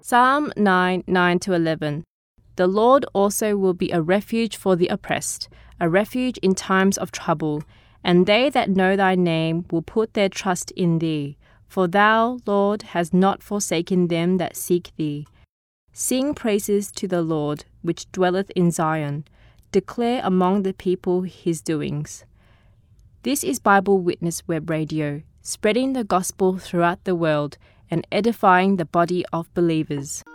Psalm 9:9-11. The Lord also will be a refuge for the oppressed, a refuge in times of trouble. And they that know thy name will put their trust in thee. For thou, Lord, hast not forsaken them that seek thee. Sing praises to the Lord, which dwelleth in Zion. Declare among the people his doings. This is Bible Witness Web Radio, spreading the gospel throughout the world and edifying the body of believers.